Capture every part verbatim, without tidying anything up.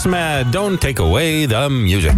Don't take away the music.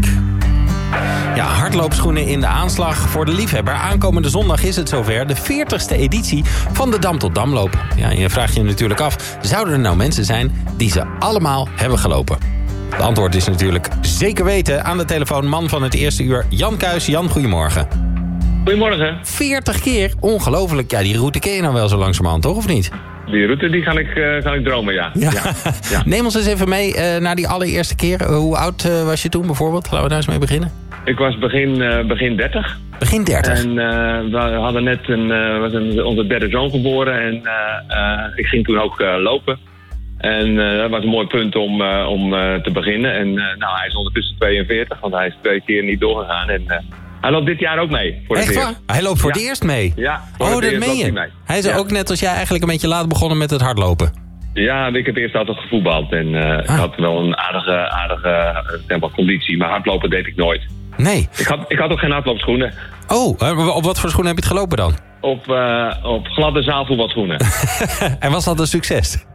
Ja, hardloopschoenen in de aanslag voor de liefhebber. Aankomende zondag is het zover, de veertigste editie van de Dam tot Damloop. Ja, en je vraagt je natuurlijk af, zouden er nou mensen zijn die ze allemaal hebben gelopen? Het antwoord is natuurlijk zeker weten. Aan de telefoon man van het eerste uur, Jan Kuijs. Jan, goedemorgen. Goedemorgen. veertig keer, ongelooflijk. Ja, die route ken je nou wel zo langzamerhand, toch, of niet? Die route die kan ik, uh, kan ik dromen, ja. Ja. Ja. Ja. Neem ons eens even mee uh, naar die allereerste keer. Uh, hoe oud uh, was je toen bijvoorbeeld? Laten we daar eens mee beginnen. Ik was begin, uh, begin dertig. Begin dertig? En uh, we hadden net een, uh, was een, onze derde zoon geboren. En uh, uh, ik ging toen ook uh, lopen. En uh, dat was een mooi punt om, uh, om uh, te beginnen. En uh, nou, hij is ondertussen tweeënveertig, want hij is twee keer niet doorgegaan. En uh, hij loopt dit jaar ook mee. Voor Echt het waar? Hij loopt voor ja. het eerst mee? Ja. Oh, dat meen je? Hij, hij is ja. ook net als jij eigenlijk een beetje laat begonnen met het hardlopen. Ja, ik heb eerst altijd gevoetbald. En uh, ah. ik had wel een aardige, aardige uh, conditie. Maar hardlopen deed ik nooit. Nee. Ik had, ik had ook geen hardloopschoenen. Oh, op wat voor schoenen heb je het gelopen dan? Op, uh, op gladde zaalvoetbalschoenen. En was dat een succes?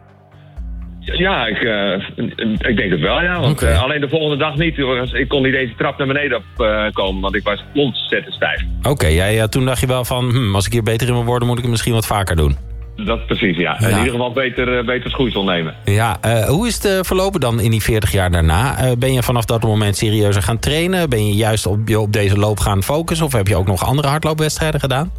Ja, ik, uh, ik denk het wel, ja. Want okay. uh, alleen de volgende dag niet. Ik kon niet deze trap naar beneden op uh, komen, want ik was ontzettend stijf. Oké, okay, ja, ja, toen dacht je wel van, hm, als ik hier beter in wil worden, moet ik het misschien wat vaker doen. Dat precies, ja. ja. In ieder geval beter, uh, beter schoeisel nemen. Ja, uh, hoe is het uh, verlopen dan in die veertig jaar daarna? Uh, ben je vanaf dat moment serieuzer gaan trainen? Ben je juist op, op deze loop gaan focussen? Of heb je ook nog andere hardloopwedstrijden gedaan?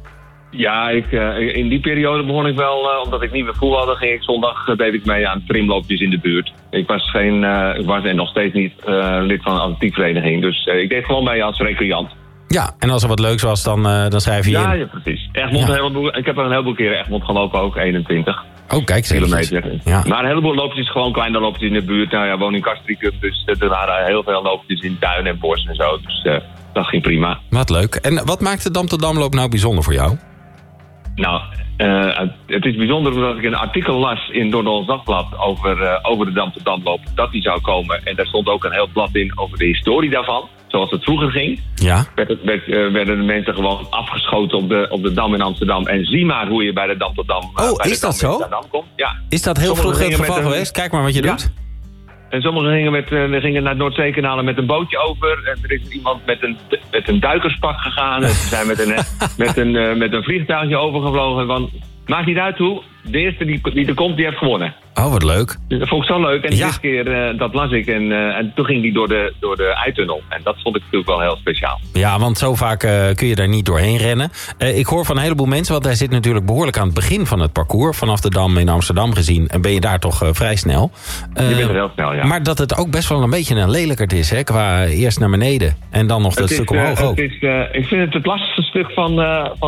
Ja, ik, uh, in die periode begon ik wel, uh, omdat ik niet meer voetbalde, ging ik zondag uh, deed ik mee aan trimloopjes in de buurt. Ik was geen, uh, ik was en nog steeds niet uh, lid van een atletiekvereniging, dus uh, ik deed gewoon mee als recreant. Ja, en als er wat leuks was, dan, uh, dan schrijf je ja, in. Ja, precies. Egmond, ja. Een heleboel, ik heb er een heleboel keren Egmond gelopen ook, eenentwintig. Oh, kijk eens kilometer. Ja. Maar een heleboel loopjes, gewoon kleine loopjes in de buurt. Nou ja, woon in Castricum, dus er waren heel veel loopjes in tuin en bos en zo, dus uh, dat ging prima. Wat leuk. En wat maakt de Dam tot Damloop nou bijzonder voor jou? Nou, uh, het is bijzonder omdat ik een artikel las in Noord-Hollands Dagblad over, uh, over de Dam tot Damloop, dat die zou komen. En daar stond ook een heel blad in over de historie daarvan, zoals het vroeger ging. Ja. Werd het, werd, uh, werden de mensen gewoon afgeschoten op de, op de Dam in Amsterdam. En zie maar hoe je bij de Dam tot Dam, uh, oh, bij is de dat Dam zo? in Dam komt. Ja. Is dat heel Sommigen vroeg het geval een, geweest? Kijk maar wat je ja. doet. En sommigen gingen, met, uh, gingen naar het Noordzeekanaal met een bootje over. En er is iemand met een, met een duikerspak gegaan. En ze zijn met een, met een, uh, met een vliegtuigje overgevlogen. Want, maakt niet uit hoe. De eerste die, die er komt, die heeft gewonnen. Oh, wat leuk. Dus dat vond ik zo leuk. En de ja. eerste keer, uh, dat las ik. En, uh, en toen ging die door de, door de eitunnel. En dat vond ik natuurlijk wel heel speciaal. Ja, want zo vaak uh, kun je daar niet doorheen rennen. Uh, ik hoor van een heleboel mensen, want hij zit natuurlijk behoorlijk aan het begin van het parcours. Vanaf de Dam in Amsterdam gezien. En ben je daar toch uh, vrij snel. Uh, je bent er heel snel, ja. Maar dat het ook best wel een beetje een lelijkerd is, hè? Qua eerst naar beneden. En dan nog dat het stuk is, omhoog uh, ook. Het is, uh, ik vind het het lastigste stuk van... Uh, van